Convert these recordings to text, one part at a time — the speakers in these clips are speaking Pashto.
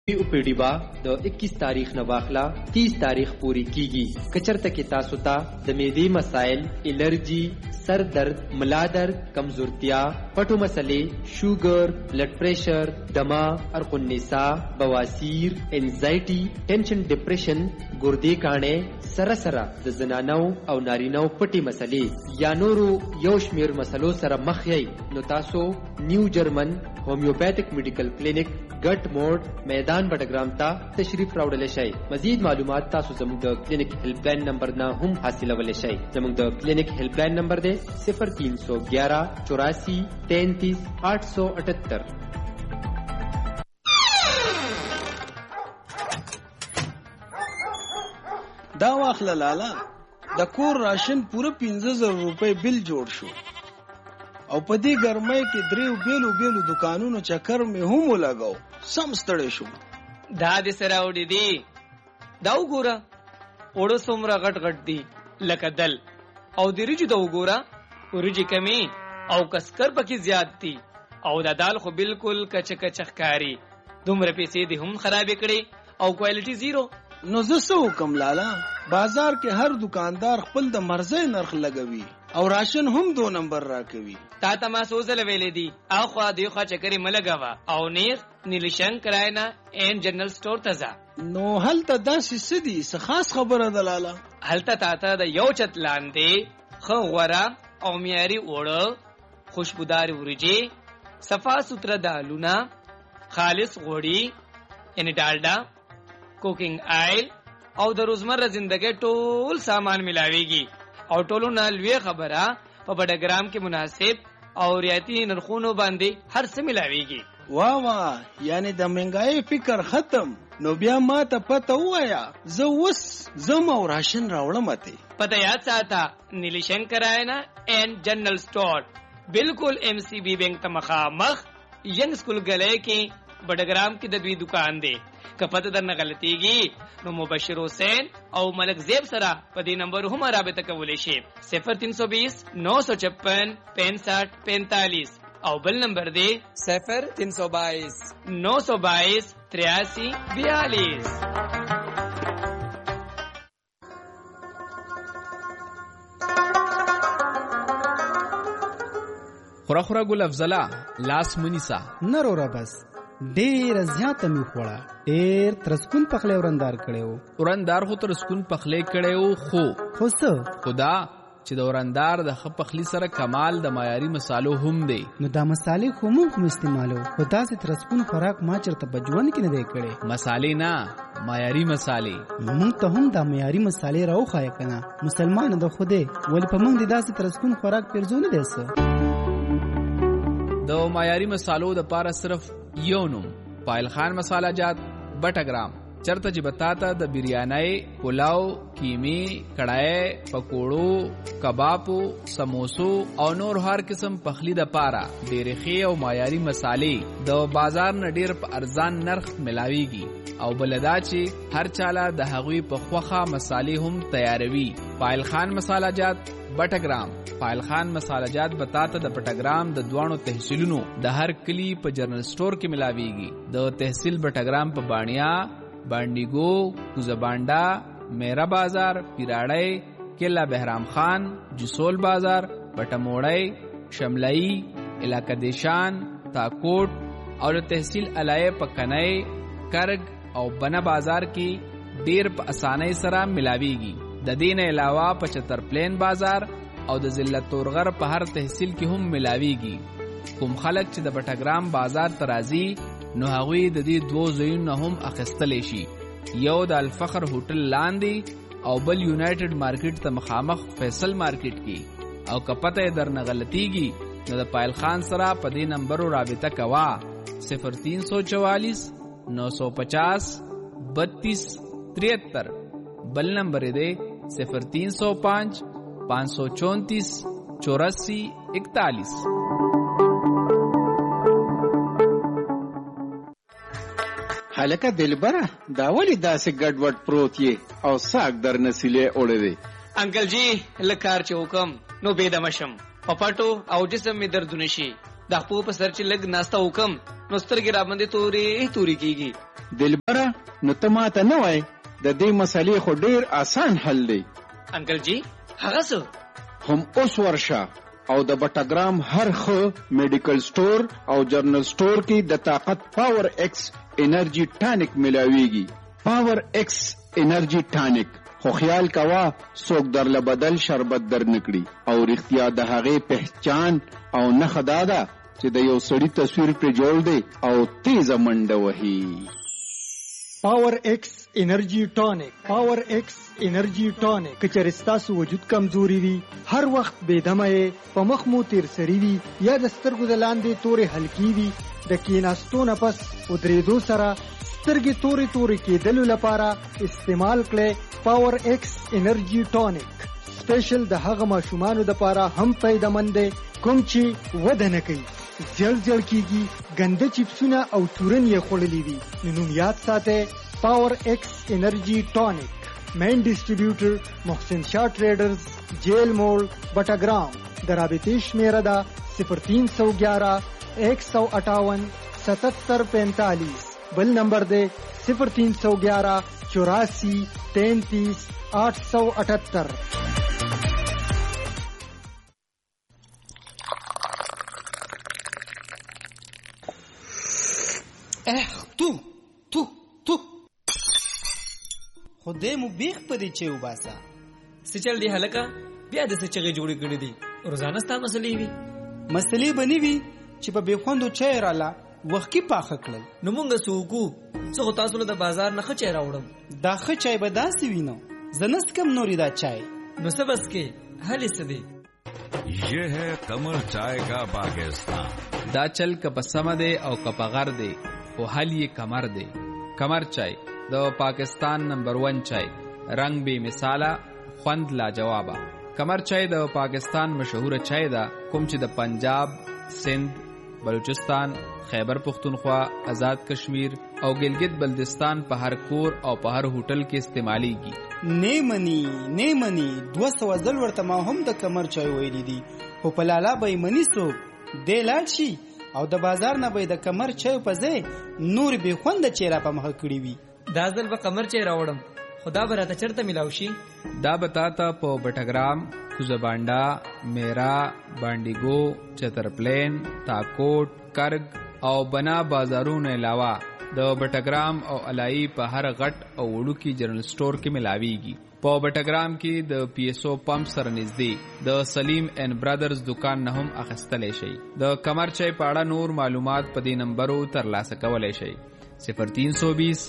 اوپیډي با د 21 تاریخ نه واخلا 30 تاریخ پوری کیږي. کچرته کې تاسو ته د معدې مسائل، الرجی، سر درد، ملا درد، کمزورتیا، پټو مسلې، شوګر، بلډ پریشر، دما، ارق النساء، بواسیر، انزایټي، ټینشن، ډیپریشن، ګردې کانې، سره د زنانو او نارینو پټي مسلې یا نورو یو شمیر مسلو سره مخ یې، نو تاسو نیو جرمن هومیوپیتھک میډیکل کلینیک ګټ موډ میدان بټګرام ته تشریف راوړل شئ. مزید معلومات تاسو زموږ د کلینیک هیلپ لاین نمبر نه هم حاصلولی شئ. زموږ د کلینیک هیلپ لاین نمبر دی 0311 84 33 878. دا واخله لالا، د کور راشن پوره 15,000 روپۍ بل جوړ شو او په دې ګرمۍ کې دریو بیلو دکانونو چکر مې هم ولګاو. سم ستړی شو. دا دې سره وړي دي. دا وګوره اوړه څومره غټ دي لکه دل، او د ریجو دا وګوره ورجې کمی او کسکر پکې زیات دي، او دا دال خو بالکل کچ ښکاري. دومره پیسې دې هم خرابې کړې او کوالټي زیرو. نو زه څه وکم لالا؟ بازار کې هر دکاندار خپل د مرزي نرخ لګوي او راشن هم 2 نمبر راکوي. تا ته ما سوزل ویلې دي اخوا دیخوا چکرې ملګوا او نیغ نیلشن کراینا ان جنرال سٹور ته ځه. نو هلته داسې سدي څه خاص خبره ده لالا؟ هلته تا د یو چت لاندې خو غورا او معیاري اوړه، خوشبودار ورجې، صفا سوتره دالونه، خالص غوړي یعنی ډالډا، کوکنگ آئل او د روزمره زندګۍ ټول سامان ملاويږي. او ټولو نه لوی خبره په بډګرام کې مناسب او ریاتی نرخونو باندې هر څه ملاويږي. واه یعنی د منګای فکر ختم. نو بیا ما ته پته وایا، زه وس زم او راشن راوړم ته. پته یاد ساته، نیلشن کراینا ان جنرال سٹور بالکل ایم سی بی بینک ته مخامخ ینګ سکول غلې کې بډګرام کې د دوی دکان دی. کپته درنه غلطیږي نو مبشر حسین او ملک زیب سره په دې نمبر هم رابطه کولای شي 0320 956 65 45 او بل نمبر دی 0322 922 83 42. خورا ګل افضلا لاس منیسا نرورا بس ډیر زیاته می خوړه، ډیر ترسکون پخلی ورندار کړو. ورندار خو ترسکون پخلی کړو، خو څه خدا چې د ورندار د خ پخلی سره کمال د معیاري مصالو هم دی. نو دا مصالې خو موږ استعمالو، خدا سي ترسکون خوراک ما چرته بجوان کې نه دی کړي. مصالې نه، معیاري مصالې. موږ ته هم دا معیاري مصالې راوخای کنه. مسلمان د خوده ول په موږ د داسې ترسکون خوراک پرځونه دی څه. د معیاري مصالو د پاره صرف یو نوم، پایل خان مساله جات بټګرام. چرته چې بتاته د بریانۍ، پلاو، کیمی، کڑای، پکوړو، کبابو، سموسو او نور هر قسم پخلی د پاره ډېرې ښې او معیاري مصالې د بازار نه ډېر په ارزان نرخ ملاويږي. او بلدا چې هر چاله د هغوی په خوخه مصالې هم تیاروي. پایل خان مساله جات بټګرام. پایل خان مساله جات بتاته د بټګرام د دوانو تحصیلونو د هر کلی په جنرال سٹور کې ملاويږي. د تحصیل بټګرام په بانیا، بانډیګو، کوزبانډا، میرا بازار، پیراړی، کلا بهرام خان، جسول بازار، پټموړی، شملئی، علاقه دیشان، تاکوټ او د تحصیل علای په کنای، کرګ او بنا بازار کې ډیر په اسانۍ سره ملاويږي. د دین علاوه په چتر پلین بازار او د ضلع تورغر په هر تحصیل کې هم ملاويږي. کوم خلک چې د بټګرام بازار ترازی نو هغوی د دې 2 ځایونو هم اخیستلی شي. یو د الفخر هوټل لاندې او بل یونایټډ مارکیټ ته مخامخ فیصل مارکیټ کې. او کپته درنه غلطیږي نو د پایل خان سره په دې نمبرو رابطه کوا 0344 950 32 73. بل نمبر دی 0305 534 84 41. هلکه دلبره دا ولی داسې ګډوډ پروت یې او ساک در نسیلې اوړې دی؟ انکل جی لکار چې حکم نو بيدم شم، پپټو او جسم می دردونه شي. د خپل په سر چې لګ ناستا حکم نو سترګې را باندې توري کیږي. دلبره نو ته ماته نه وای د دې مسلې خو ډیر آسان حل دی. انکل جی هغه څه هم اوس ورشه او د بټاګرام هر خو میډیکل سٹور او جرنل سٹور کې د طاقت پاور ایکس انرژي ټانک ملاويږي. پاور ایکس انرژي ټانک خو خیال کوا څوک درله بدل شربت در نکړي او رښتیا د هغې پہچان او نښه دا ده چې د یو سړي تصویر پرې جوړ دی او تیزه منډه وهي. پاور ایکس انرژي ټانک. پاور ایکس انرژي ټانک که چېرې ستاسو وجود کمزوري وي، هر وخت بېدمه یې، په مخ مو تیر سري وي یا د سترګو د لاندې تورې هلکې وي، د کېناستو نه پس ودرېدو سره سترګې تورې تورې کېدلو لپاره استعمال کړئ پاور ایکس انرژي ټانک. سپیشل د هغه ماشومانو دپاره هم فایدهمند دی کوم چې وده نه کوي، زیړ کېږي، ګنده چپسونه او چورن یې خوړلي وي. نو نوم یاد ساتئ پاور ایکس انرژي ټانک. مین ډسټریبیوټر محسن شاه ټریډرز، جیل موړ، بټاګرام. د رابطې شمیره ده 0311 158 7745. بل نمبر دے 0311 84 33 878. تو خدای مو بیخ پدې چې وباسا سچل دی هلکا بیا د سچغه جوړې کړې دي روزانه ستا مسلې وي مسلې بنی وي چې په بیخوندو چای رااله وخت کې پاخه کړل. نو مونږ سوکو څو تاسو له بازار نه خچې راوړم. دا خ چای به داسې وینو زنست کم نوري دا چای نو سبس کې هلي سدي. یہ ہے قمر چائے کا پاکستان. دا چل که په سمه دی او که په غر دی خو حل یې کمر دی. کمر چای د پاکستان نمبر 1 چای، رنگ بے مثاله، خوند لاجوابه. کمر چای د پاکستان مشهور چای ده کوم چې د پنجاب، سندھ، بلوچستان، خیبر پختونخوا، آزاد کشمیر او گلگت بلتستان په هر کور او په هر هوټل کې استعمالیږي. نیمنی 200 ځل ورته ما هم د کمر چای ویلی دي، خو په لالا به منی سو دی لاړ شي او د بازار نه به د کمر چای په ځای نور به خوند چیرې په مخ کړی وي. دا ځل به کمر چای راوړم، خدا به راته چرته ملاو شي. دا بتاتا په بټاګرام، کوزبانډا، میرا، بانډیګو، چترپلین، تاکوټ، کرگ او بنا بازارونو علاوه د بټاګرام او علای په هر غټ او وړوکی جنرال سٹور کې ملاویږي. په بټاګرام کې د پی ایس او پمپ سره نږدې د سلیم اینڈ برادرز دکان نه هم اخیستلی شي. د کمر چای په اړه نور معلومات په دې نمبرو ترلاسه کولی شئ: 0320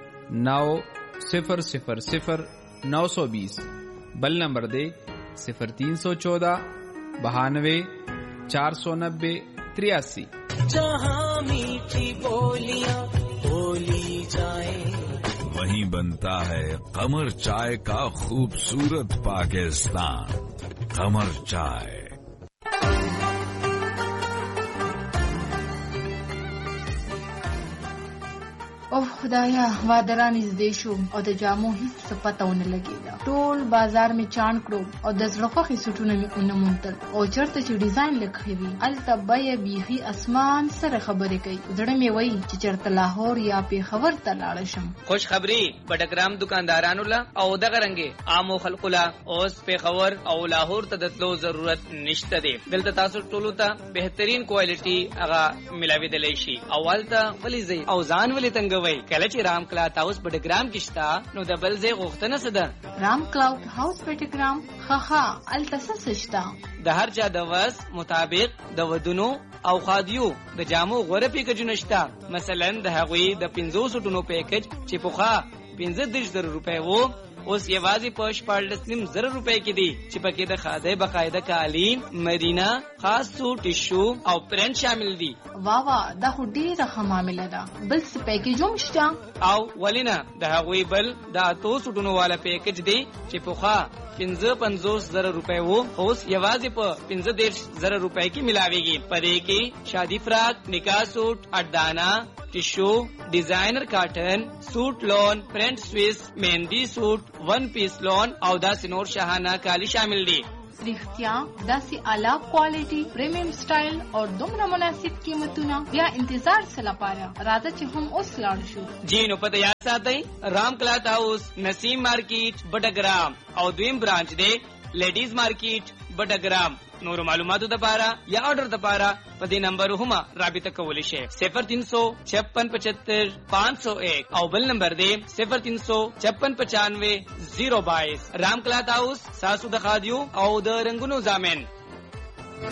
900 920. بل نمبر دے 0314 92 490 83. جہاں میٹھی بولیاں بولی جائیں وہیں بنتا ہے قمر چائے کا خوبصورت پاکستان. قمر چائے. اوه خدایا وادران نږدې شو او د جامو هیڅ څه پته ونه لګېده. ټول بازار مې چاڼ کړو او د زړه خوښې سوټونه مې ونه موندل او چېرته چې ډیزاین لږ وي هلته بیه بیخي اسمان سره خبرې کوي. زړه مې وایي چې چېرته لاهور یا پېښور ته لاړه شم. خوش خبري بټګرام دکاندارانو له او دغه رنګې عامو خلکو له اوس پېښور او لاهور ته د تلو ضرورت نشته دی. دلته تاسو ټولو ته بهترین کوالټي هغه ملاوېدلی شي او هلته ولې ځئ او ځان ولې تنګوئ. کله چې رام کلاوډ هاوس بټګرام کې شته نو د بل ځای غوښتنه څه ده؟ رام کلاوډ هاوس بټګرام ښه هلته څه شته؟ د هر چا د وس مطابق د ودونو او خادیو د جامو غوره پیکجونه شته. مثلا د هغوی د 500 ټونو پیکج چې پخوا 15,000 روپۍ وو اوس یوازې په 14,000 روپۍ کې دي چې پکې د خادۍ باقاعده کالي، مرینا، خاص سوټ، ټیشو او پرنټ شامل دي. واوا دا خو ډېره ښه معامله ده. بل څه پیکج هم شته؟ او ولې نه، د هغوی بل د 8 سوټونو والا پیکج دی چې پخوا 55,000 روپۍ وو اوس یوازې په 15,000 روپۍ کې ملاویږي. په دې کې شادي فراق، نکاح سوټ، اډانا، ټیشو، ډیزاینر کاټن، سوټ لون، پرنٹ سویس، مهندی سوټ، ون پیس لون او داسې نور شاهانه کالی شامل دي. رښتیا داسې اعلی کوالټي پریمیم سټایل او دومره مناسب قیمتونه بیا انتظار څه لپاره؟ راځه چې هم اوس لاړ شو. جی نو پته یاد ساتئ رام کلاتھ هاؤس نسیم مارکیټ بټګرام او دویم برانچ دی لیډیز مارکیټ بټګرام. نور معلوماتو لپاره یا آرډر لپاره په دې نمبر هم رابطه کولی شئ 0356757501 او بل نمبر دی 0356955022. رام کلاتھ هاؤس ساسو د خادیو او د رنگونو زامن